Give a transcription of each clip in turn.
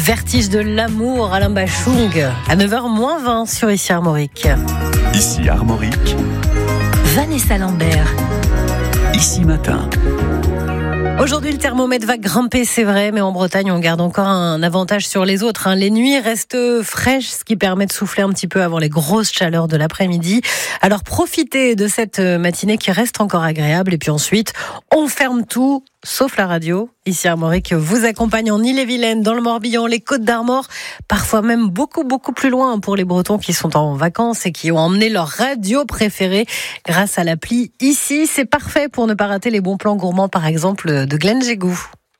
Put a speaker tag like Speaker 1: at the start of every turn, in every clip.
Speaker 1: Vertige de l'amour, Alain Bachung, à 9h-20 sur Ici Armorique.
Speaker 2: Ici Armorique,
Speaker 1: Vanessa Lambert.
Speaker 2: Ici Matin.
Speaker 1: Aujourd'hui, le thermomètre va grimper, c'est vrai, mais en Bretagne, on garde encore un avantage sur les autres. Les nuits restent fraîches, ce qui permet de souffler un petit peu avant les grosses chaleurs de l'après-midi. Alors, profitez de cette matinée qui reste encore agréable. Et puis ensuite, on ferme tout, sauf la radio. Ici Armorique vous accompagne en Ille-et-Vilaine, dans le Morbihan, les Côtes d'Armor, parfois même beaucoup plus loin pour les Bretons qui sont en vacances et qui ont emmené leur radio préférée grâce à l'appli Ici. C'est parfait pour ne pas rater les bons plans gourmands, par exemple, de Glenn Jégou.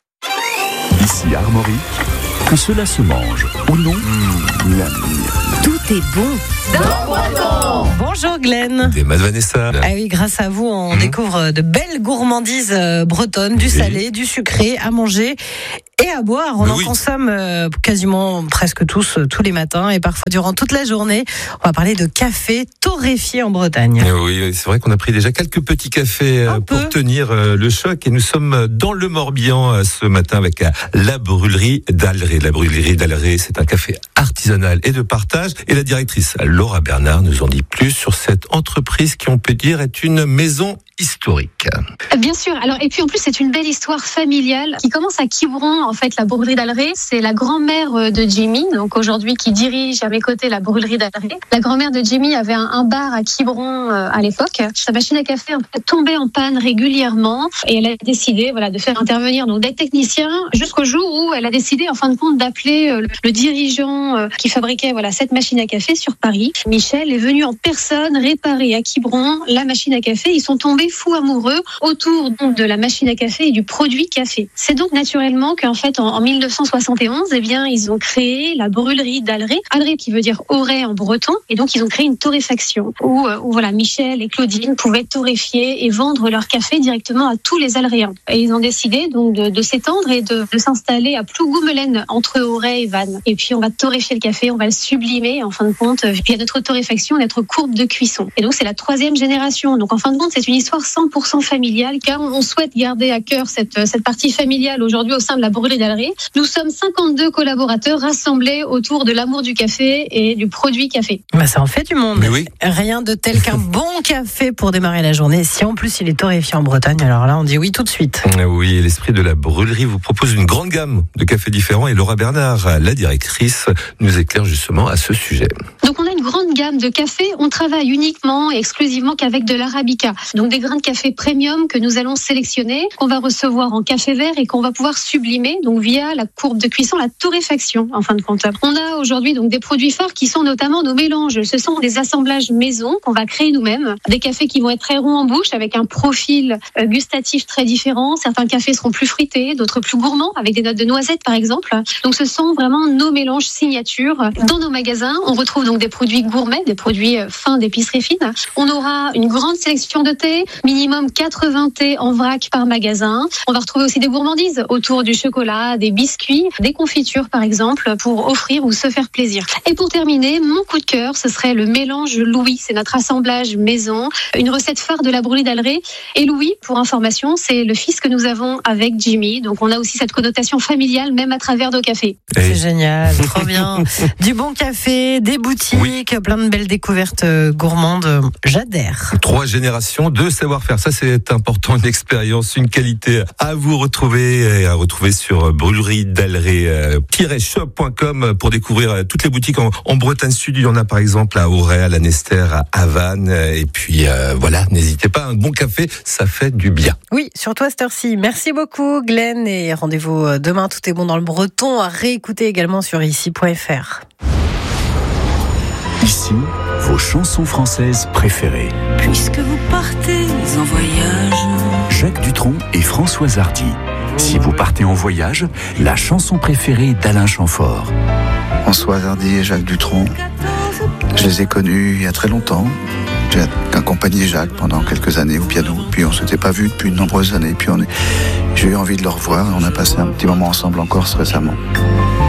Speaker 2: Ici Armorique, que cela se mange ou non,
Speaker 1: Tout est bon dans Breton. Bonjour Glenn.
Speaker 3: Des Mad Vanessa.
Speaker 1: Ah oui, grâce à vous, on découvre de belles gourmandises bretonnes, du salé, du sucré à manger et à boire. On en consomme quasiment presque tous les matins et parfois durant toute la journée. On va parler de café torréfié en Bretagne.
Speaker 3: Oui, c'est vrai qu'on a pris déjà quelques petits cafés pour tenir le choc et nous sommes dans le Morbihan ce matin avec la brûlerie d'Alleré. La brûlerie d'Alleré, c'est un café artisanal et de partage et la directrice Laura Bernard nous en dit plus sur cette entreprise qui, on peut dire, est une maison historique.
Speaker 4: Bien sûr. Alors, et puis en plus, c'est une belle histoire familiale qui commence à Quiberon. En fait, la brûlerie d'Alleré, c'est la grand-mère de Jimmy, donc aujourd'hui qui dirige à mes côtés la brûlerie d'Alleré. La grand-mère de Jimmy avait un bar à Quiberon à l'époque. Sa machine à café tombait en panne régulièrement et elle a décidé, de faire intervenir donc des techniciens jusqu'au jour où elle a décidé, en fin de compte, d'appeler le dirigeant qui fabriquait cette machine à café sur Paris. Michel est venu en personne réparer à Quiberon la machine à café. Ils sont tombés fous amoureux autour donc de la machine à café et du produit café. C'est donc naturellement qu'en fait en 1971, ils ont créé la brûlerie d'Alleré. Alleré qui veut dire auray en breton, et donc ils ont créé une torréfaction où Michel et Claudine pouvaient torréfier et vendre leur café directement à tous les Alleréens. Et ils ont décidé donc de s'étendre et de s'installer à Plougoumelaine entre Auray et Vannes. Et puis on va torréfier le café, on va le sublimer en fin de compte via notre torréfaction, notre courbe de cuisson. Et donc c'est la 3e génération. Donc en fin de compte, c'est une histoire 100% familiale, car on souhaite garder à cœur cette partie familiale aujourd'hui au sein de la brûlerie d'Alleré. Nous sommes 52 collaborateurs rassemblés autour de l'amour du café et du produit café.
Speaker 1: Ça en fait du monde.
Speaker 3: Mais oui.
Speaker 1: Rien de tel qu'un bon café pour démarrer la journée. Si en plus il est torréfié en Bretagne, alors là on dit oui tout de suite.
Speaker 3: Oui, et l'esprit de la brûlerie vous propose une grande gamme de cafés différents et Laura Bernard, la directrice, nous éclaire justement à ce sujet.
Speaker 4: Donc on a une grande gamme de cafés. On travaille uniquement et exclusivement qu'avec de l'arabica. Donc des grains de café premium que nous allons sélectionner, qu'on va recevoir en café vert et qu'on va pouvoir sublimer donc via la courbe de cuisson, la torréfaction en fin de compte. On a aujourd'hui donc des produits phares qui sont notamment nos mélanges. Ce sont des assemblages maison qu'on va créer nous-mêmes. Des cafés qui vont être très ronds en bouche avec un profil gustatif très différent. Certains cafés seront plus fruités, d'autres plus gourmands avec des notes de noisettes par exemple. Donc ce sont vraiment nos mélanges signatures. Dans nos magasins, on retrouve donc des produits gourmets, des produits fins d'épicerie fine. On aura une grande sélection de thé, minimum 80 thés en vrac par magasin. On va retrouver aussi des gourmandises autour du chocolat, des biscuits, des confitures par exemple, pour offrir ou se faire plaisir. Et pour terminer, mon coup de cœur, ce serait le mélange Louis. C'est notre assemblage maison, une recette phare de la brûlerie d'Alleré. Et Louis, pour information, c'est le fils que nous avons avec Jimmy. Donc on a aussi cette connotation familiale, même à travers nos cafés.
Speaker 1: C'est génial, trop bien. Du bon café, des boutiques, plein de belles découvertes gourmandes. J'adhère.
Speaker 3: 3 générations de savoir-faire, ça c'est important, une expérience, une qualité à vous retrouver et à retrouver sur brûlerie-d'Alleré-shop.com pour découvrir toutes les boutiques en Bretagne Sud. Il y en a par exemple à Auray, à Lanester, à Vannes. Et puis n'hésitez pas, un bon café, ça fait du bien.
Speaker 1: Oui, surtout à cette heure-ci. Merci beaucoup Glenn et rendez-vous demain. Tout est bon dans le breton, à réécouter également sur ici.fr.
Speaker 2: Ici, vos chansons françaises préférées.
Speaker 5: Puisque vous partez en voyage.
Speaker 2: Jacques Dutronc et Françoise Hardy. Si vous partez en voyage, la chanson préférée d'Alain Chamfort.
Speaker 6: Françoise Hardy et Jacques Dutronc, je les ai connus il y a très longtemps. J'ai accompagné Jacques pendant quelques années au piano, puis on s'était pas vus depuis de nombreuses années, puis j'ai eu envie de le revoir, on a passé un petit moment ensemble en Corse récemment.